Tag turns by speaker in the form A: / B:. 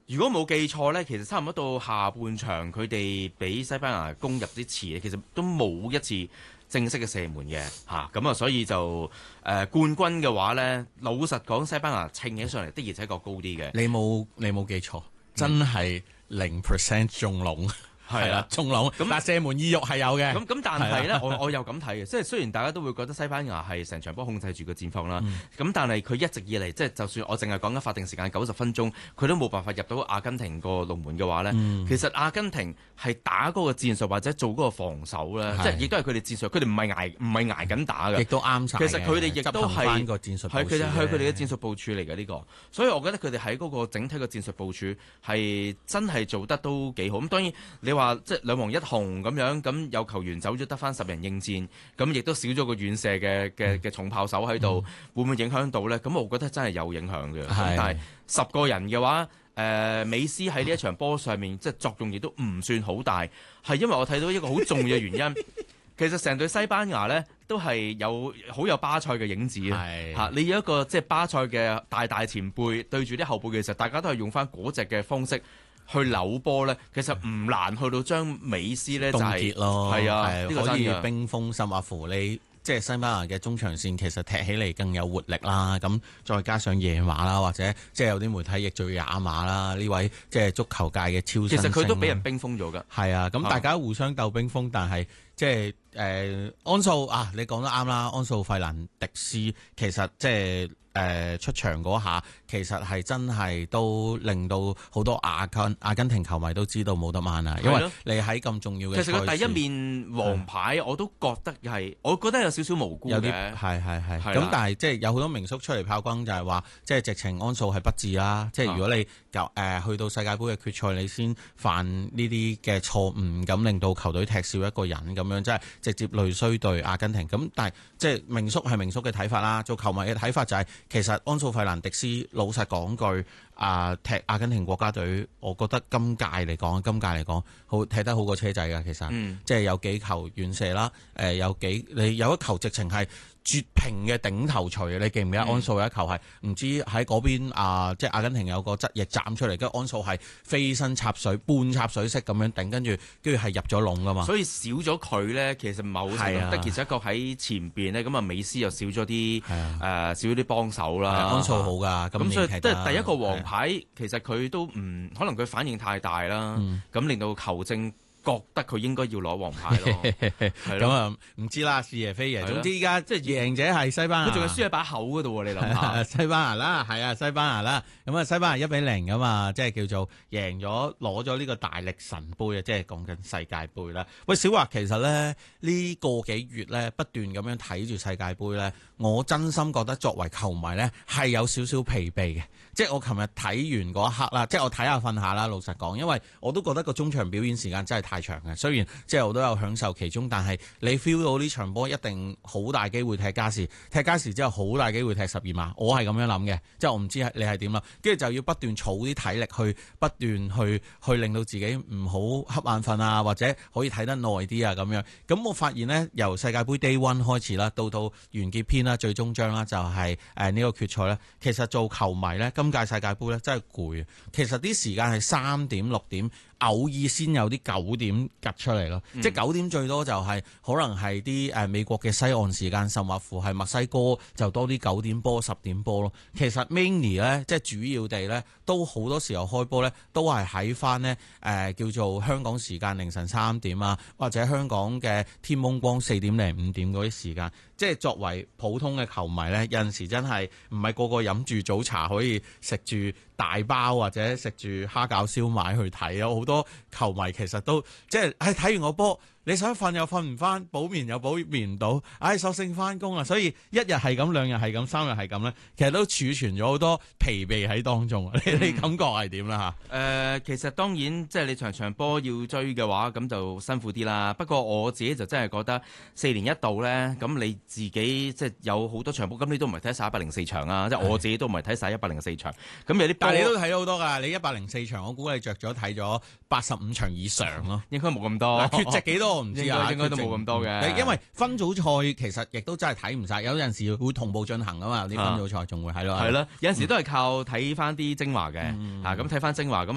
A: 如果冇記錯呢，其實差唔多到下半場，佢哋俾西班牙攻入啲詞，其實都冇一次正式嘅射門嘅嚇，咁所以就冠軍嘅話呢，老實講，西班牙稱起上嚟的而且確高啲嘅。
B: 你冇記錯，真係0% 中籠。係啦，中籠咁，但射門意欲係有嘅。
A: 咁但係咧，我又咁睇嘅，即係雖然大家都會覺得西班牙係成場波控制住個戰況啦，咁但係佢一直以嚟，即係就算我淨係講緊法定時間90分鐘，佢都冇辦法入到阿根廷個龍門嘅話咧，其實阿根廷係打嗰個戰術或者做嗰個防守咧，即係亦都係佢哋戰術，佢哋唔係捱緊打嘅，
B: 亦都啱晒。
A: 其實佢哋亦都係
B: 個戰術，
A: 係佢哋嘅戰術部署嚟嘅呢個，所以我覺得佢哋喺嗰個整體嘅戰術部署係真係做得都幾好。咁當然你話即係兩黃一紅咁樣，咁有球員走咗得翻10人應戰，咁亦都少咗個遠射嘅重炮手喺度，會唔會影響到呢？咁我覺得真係有影響嘅。但係10個人嘅話，美斯喺呢一場波上面即係作用亦都唔算好大，係因為我睇到一個好重要嘅原因。其實成隊西班牙呢都係好有巴塞嘅影子啊！你有一個即係巴塞嘅大前輩對住啲後輩嘅時候，大家都係用翻嗰隻嘅方式去扭波咧，其實唔難去到將美斯咧就係係啊，呢個
B: 可以冰封甚或乎你即係西班牙嘅中場線，其實踢起嚟更有活力啦。咁再加上夜馬啦，或者即係有啲媒體譯做亞馬啦，呢位即係足球界嘅超新星，
A: 其實佢都俾人冰封咗㗎。
B: 係啊，咁大家互相鬥冰封，但係即係安素啊，你講得啱啦，安素費蘭迪斯其實即係。出場嗰下，其實係真係都令到好多阿根廷球迷都知道冇得慢啊！因為你喺咁重要嘅賽事，
A: 其實佢第一面黃牌我都覺得我覺得有少少無辜嘅，
B: 有啲係。咁但係即係有好多名宿出嚟炮轟，就係話即係直情安素係不智啦。即係如果你去到世界盃嘅決賽，你先犯呢啲嘅錯誤，咁令到球隊踢少一個人咁樣，即係直接累衰對阿根廷。咁但係即係名宿係名宿嘅睇法啦，做球迷嘅睇法就係。其實安素費蘭迪斯老實講句，踢阿根廷國家隊，我覺得今屆嚟講，好踢得好過車仔㗎。其實，即係有幾球遠射啦，你有一球直情係絕平嘅頂頭錘，你記唔記得？安素有一球係唔知喺嗰邊即係阿根廷有個側翼斬出嚟，跟住安素係飛身插水，半插水式咁樣頂，跟住係入咗籠㗎嘛。
A: 所以少咗佢咧，其實某程度的，其實一個喺前邊咧，咁啊美斯又少咗啲少咗啲幫手啦。
B: 安素好㗎，咁
A: 所以即係第一個黃牌，其實佢都唔可能佢反應太大啦，咁令到球證覺得佢應該要攞黃牌咯，
B: 咁啊唔知啦，是爺非爺。總之依家即係贏者係西班牙，
A: 佢仲係輸喺把口嗰度喎，你諗下。
B: 西班牙啦，係啊，西班牙啦，咁啊西班牙1-0㗎嘛，即係叫做贏咗攞咗呢個大力神杯啊，即係講緊世界盃啦。喂，小華其實咧呢個幾月咧不斷咁樣睇住世界盃咧，我真心覺得作為球迷咧係有少少疲憊嘅。即係我琴日睇完嗰一刻啦，即係我睇下瞓下啦。老實講，因為我都覺得個中場表演時間真係太長嘅。雖然即係我都有享受其中，但係你 feel 到呢場波一定好大機會踢加時，踢加時之後好大機會踢12碼。我係咁樣諗嘅，即係我唔知你係點啦。跟住就要不斷儲啲體力去不斷去令到自己唔好瞌眼瞓啊，或者可以睇得耐啲啊咁樣。咁我發現呢，由世界盃 Day One 開始啦，到完結篇啦，最終章啦，就係呢個決賽咧。其實做球迷呢，今屆世界盃咧真係攰啊！其實啲時間係3點6點，偶爾先有啲9點趌出嚟咯。即係9點最多就係可能係啲美國嘅西岸時間，甚或乎係墨西哥就多啲9點波10點波咯。其實 mainly 咧，即係主要地咧，都好多時候開波咧，都係喺翻呢叫做香港時間凌晨3點啊，或者香港嘅天蒙光4點零5點嗰啲時間。即係作為普通嘅球迷咧，有陣時真係唔係個個飲住早茶可以食住大包或者食住蝦餃燒賣去睇。有好多球迷其實都即係睇完個波，你想瞓又瞓唔翻，補眠又補眠唔到，索性翻工啦。所以一日係咁，兩日係咁，3日係咁咧，其實都儲存咗好多疲憊喺當中。你感覺係點啦嚇？
A: 其實當然即係你場波要追嘅話，咁就辛苦啲啦。不過我自己就真係覺得4年一度咧，咁你自己即係有好多場波，咁你都唔係睇晒104場啊！即係我自己都唔係睇晒104場。咁有啲，
B: 但係你都睇咗好多㗎。你104場，我估你着咗睇咗85場以上咯。
A: 應該冇咁多。
B: 缺席幾多我唔知啊。
A: 應該都冇咁多嘅。
B: 因為分組賽其實亦都真係睇唔晒，有陣時會同步進行㗎嘛。有啲分組賽仲會係咯。
A: 係咯，有陣時都係靠睇翻啲精華嘅。咁睇翻精華咁。